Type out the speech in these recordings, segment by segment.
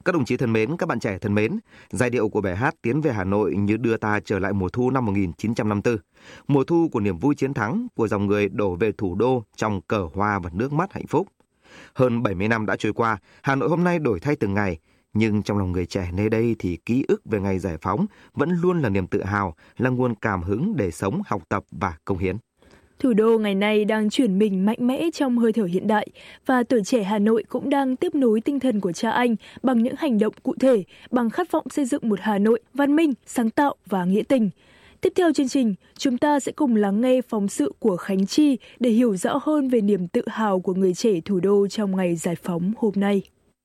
Các đồng chí thân mến, các bạn trẻ thân mến, giai điệu của bài hát Tiến về Hà Nội như đưa ta trở lại mùa thu năm 1954, mùa thu của niềm vui chiến thắng, của dòng người đổ về thủ đô trong cờ hoa và nước mắt hạnh phúc. Hơn 70 năm đã trôi qua, Hà Nội hôm nay đổi thay từng ngày, nhưng trong lòng người trẻ nơi đây thì ký ức về ngày giải phóng vẫn luôn là niềm tự hào, là nguồn cảm hứng để sống, học tập và cống hiến. Thủ đô ngày nay đang chuyển mình mạnh mẽ trong hơi thở hiện đại và tuổi trẻ Hà Nội cũng đang tiếp nối tinh thần của cha anh bằng những hành động cụ thể, bằng khát vọng xây dựng một Hà Nội văn minh, sáng tạo và nghĩa tình. Tiếp theo chương trình, chúng ta sẽ cùng lắng nghe phóng sự của Khánh Chi để hiểu rõ hơn về niềm tự hào của người trẻ thủ đô trong ngày giải phóng hôm nay.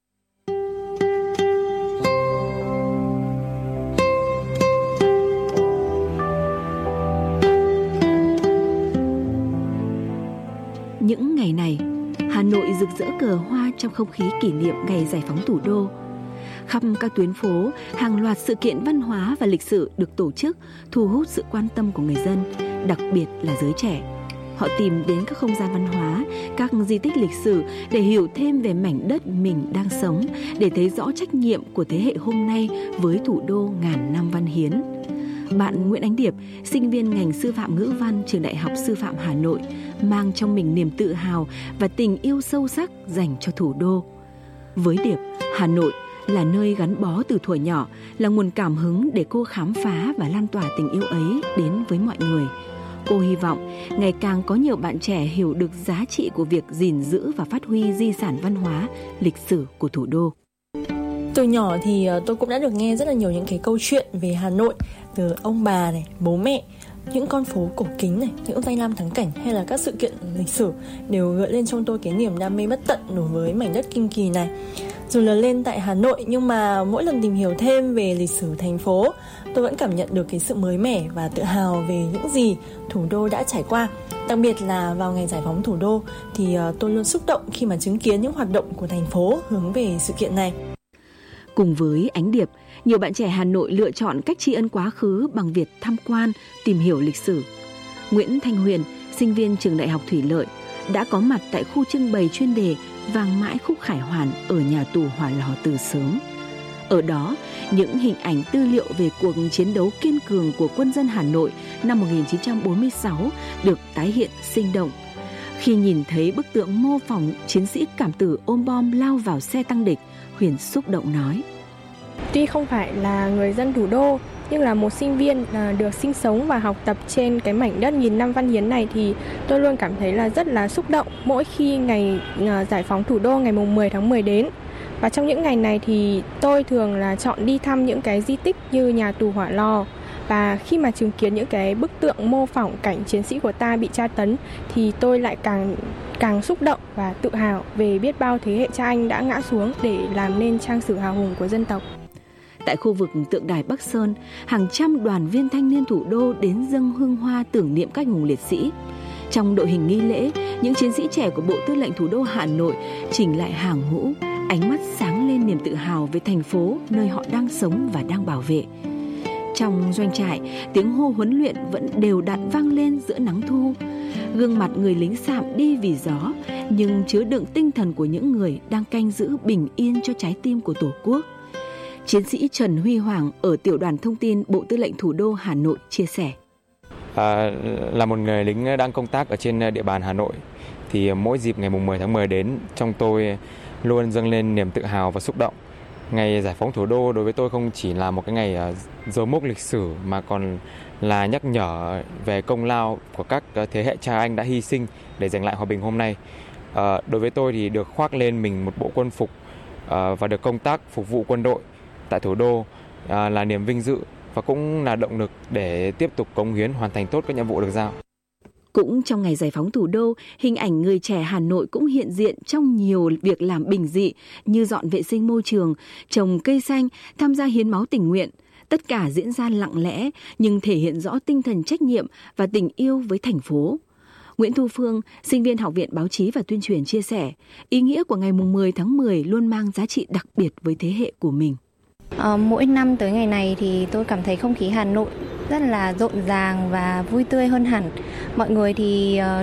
Những ngày này, Hà Nội rực rỡ cờ hoa trong không khí kỷ niệm ngày giải phóng thủ đô. Khắp các tuyến phố, hàng loạt sự kiện văn hóa và lịch sử được tổ chức, thu hút sự quan tâm của người dân, đặc biệt là giới trẻ. Họ tìm đến các không gian văn hóa, các di tích lịch sử để hiểu thêm về mảnh đất mình đang sống, để thấy rõ trách nhiệm của thế hệ hôm nay với thủ đô ngàn năm văn hiến. Bạn Nguyễn Ánh Điệp, sinh viên ngành sư phạm ngữ văn trường Đại học Sư phạm Hà Nội, mang trong mình niềm tự hào và tình yêu sâu sắc dành cho thủ đô. Với Điệp, Hà Nội là nơi gắn bó từ thuở nhỏ, là nguồn cảm hứng để cô khám phá và lan tỏa tình yêu ấy đến với mọi người. Cô hy vọng ngày càng có nhiều bạn trẻ hiểu được giá trị của việc gìn giữ và phát huy di sản văn hóa, lịch sử của thủ đô. Từ nhỏ thì tôi cũng đã được nghe rất là nhiều những cái câu chuyện về Hà Nội, từ ông bà này, bố mẹ, những con phố cổ kính này, những danh lam thắng cảnh hay là các sự kiện lịch sử đều gợi lên trong tôi cái niềm đam mê bất tận đối với mảnh đất kinh kỳ này. Dù lớn lên tại Hà Nội nhưng mà mỗi lần tìm hiểu thêm về lịch sử thành phố, tôi vẫn cảm nhận được cái sự mới mẻ và tự hào về những gì thủ đô đã trải qua. Đặc biệt là vào ngày giải phóng thủ đô thì tôi luôn xúc động khi mà chứng kiến những hoạt động của thành phố hướng về sự kiện này. Cùng với Ánh Điệp, nhiều bạn trẻ Hà Nội lựa chọn cách tri ân quá khứ bằng việc tham quan, tìm hiểu lịch sử. Nguyễn Thanh Huyền, sinh viên trường Đại học Thủy Lợi, đã có mặt tại khu trưng bày chuyên đề Vàng mãi khúc Khải Hoàn ở nhà tù Hỏa Lò từ sớm. Ở đó, những hình ảnh tư liệu về cuộc chiến đấu kiên cường của quân dân Hà Nội năm 1946 được tái hiện sinh động. Khi nhìn thấy bức tượng mô phỏng chiến sĩ cảm tử ôm bom lao vào xe tăng địch, Huyền xúc động nói: Tuy không phải là người dân thủ đô, nhưng là một sinh viên được sinh sống và học tập trên cái mảnh đất nghìn năm văn hiến này thì tôi luôn cảm thấy là rất là xúc động mỗi khi ngày giải phóng thủ đô ngày 10 tháng 10 đến. Và trong những ngày này thì tôi thường là chọn đi thăm những cái di tích như nhà tù Hỏa Lò. Và khi mà chứng kiến những cái bức tượng mô phỏng cảnh chiến sĩ của ta bị tra tấn thì tôi lại càng xúc động và tự hào về biết bao thế hệ cha anh đã ngã xuống để làm nên trang sử hào hùng của dân tộc. Tại khu vực tượng đài Bắc Sơn, hàng trăm đoàn viên thanh niên thủ đô đến dâng hương hoa tưởng niệm các anh hùng liệt sĩ. Trong đội hình nghi lễ, những chiến sĩ trẻ của Bộ Tư lệnh Thủ đô Hà Nội chỉnh lại hàng ngũ, ánh mắt sáng lên niềm tự hào về thành phố nơi họ đang sống và đang bảo vệ. Trong doanh trại, tiếng hô huấn luyện vẫn đều đặn vang lên giữa nắng thu. Gương mặt người lính sạm đi vì gió, nhưng chứa đựng tinh thần của những người đang canh giữ bình yên cho trái tim của Tổ quốc. Chiến sĩ Trần Huy Hoàng ở Tiểu đoàn Thông tin Bộ Tư lệnh Thủ đô Hà Nội chia sẻ: Là một người lính đang công tác ở trên địa bàn Hà Nội, thì mỗi dịp ngày 10 tháng 10 đến, trong tôi luôn dâng lên niềm tự hào và xúc động. Ngày giải phóng thủ đô đối với tôi không chỉ là một cái ngày dấu mốc lịch sử mà còn là nhắc nhở về công lao của các thế hệ cha anh đã hy sinh để giành lại hòa bình hôm nay. Đối với tôi thì được khoác lên mình một bộ quân phục và được công tác phục vụ quân đội tại thủ đô là niềm vinh dự và cũng là động lực để tiếp tục cống hiến hoàn thành tốt các nhiệm vụ được giao. Cũng trong ngày giải phóng thủ đô, hình ảnh người trẻ Hà Nội cũng hiện diện trong nhiều việc làm bình dị như dọn vệ sinh môi trường, trồng cây xanh, tham gia hiến máu tình nguyện. Tất cả diễn ra lặng lẽ nhưng thể hiện rõ tinh thần trách nhiệm và tình yêu với thành phố. Nguyễn Thu Phương, sinh viên Học viện Báo chí và Tuyên truyền chia sẻ, ý nghĩa của ngày 10 tháng 10 luôn mang giá trị đặc biệt với thế hệ của mình. Mỗi năm tới ngày này thì tôi cảm thấy không khí Hà Nội rất là rộn ràng và vui tươi hơn hẳn. Mọi người thì